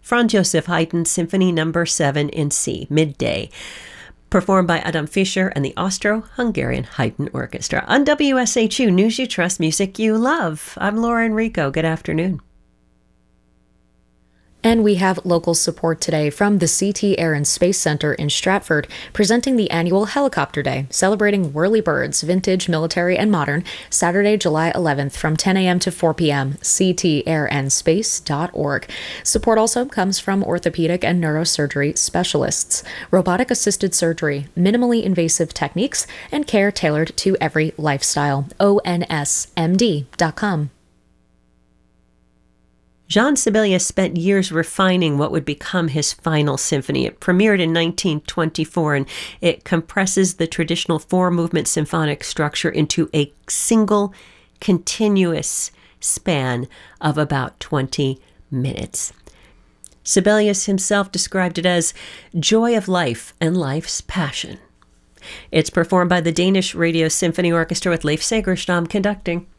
Franz Joseph Haydn Symphony No. 7 in C, midday, performed by Adam Fischer and the Austro-Hungarian Haydn Orchestra. On WSHU, News You Trust, Music You Love. I'm Laura Enrico. Good afternoon. And we have local support today from the CT Air and Space Center in Stratford, presenting the annual Helicopter Day, celebrating whirlybirds, vintage, military, and modern, Saturday, July 11th from 10 a.m. to 4 p.m., ctairandspace.org. Support also comes from orthopedic and neurosurgery specialists, robotic-assisted surgery, minimally invasive techniques, and care tailored to every lifestyle. ONSMD.com. Jean Sibelius spent years refining what would become his final symphony. It premiered in 1924, and it compresses the traditional four-movement symphonic structure into a single, continuous span of about 20 minutes. Sibelius himself described it as joy of life and life's passion. It's performed by the Danish Radio Symphony Orchestra with Leif Segerstam conducting.